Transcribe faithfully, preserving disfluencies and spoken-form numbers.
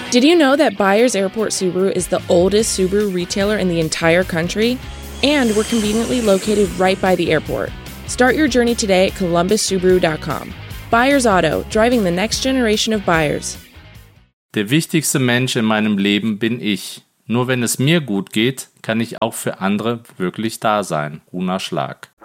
Did you know that Byers Airport Subaru is the oldest Subaru retailer in the entire country? And we're conveniently located right by the airport. Start your journey today at columbus subaru dot com. Byers Auto, driving the next generation of buyers. Der wichtigste Mensch in meinem Leben bin ich. Nur wenn es mir gut geht, kann ich auch für andere wirklich da sein. Runa Schlag.